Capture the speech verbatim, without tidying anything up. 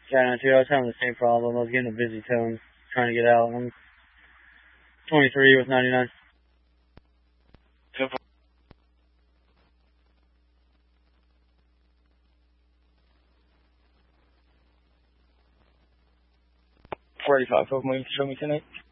Yeah, dude, I was having the same problem. I was getting a busy tone trying to get out. I'm twenty-three with ninety-nine. forty-five, Oakland, show me tonight.